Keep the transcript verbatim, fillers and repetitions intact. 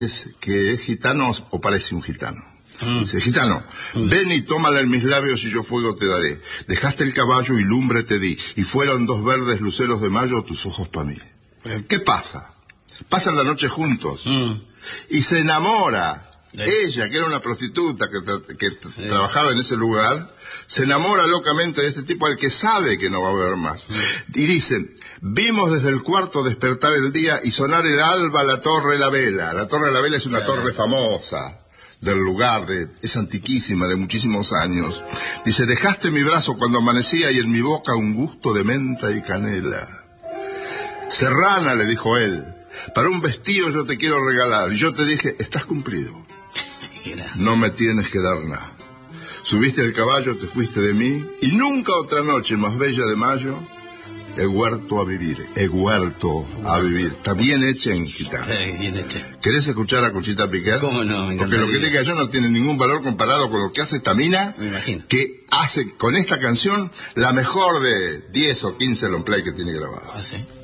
que es gitano o parece un gitano. Mm. Dice, gitano, mm. ven y tómala en mis labios y yo fuego te daré. Dejaste el caballo y lumbre te di, y fueron dos verdes luceros de mayo tus ojos para mí. Mm. ¿Qué pasa? Pasan la noche juntos mm. y se enamora. Sí. Ella, que era una prostituta que, tra que tra sí. trabajaba en ese lugar, se enamora locamente de este tipo al que sabe que no va a haber más. Sí. Y dicen, vimos desde el cuarto despertar el día y sonar el alba la torre la vela. La torre la vela es una sí. torre famosa del lugar, de, es antiquísima, de muchísimos años. Dice, dejaste mi brazo cuando amanecía y en mi boca un gusto de menta y canela. Serrana, le dijo él, para un vestido yo te quiero regalar. Y yo te dije, estás cumplido. No me tienes que dar nada. Subiste al caballo, te fuiste de mí, y nunca otra noche más bella de mayo he huerto a vivir. He huerto a vivir. Está bien hecha en gitano. Sí, bien hecha. ¿Querés escuchar a Conchita Piquer? ¿Cómo no? Me Porque lo que diga yo no tiene ningún valor comparado con lo que hace esta mina. Me imagino. Que hace con esta canción la mejor de diez o quince long play que tiene grabada. ¿Ah, sí?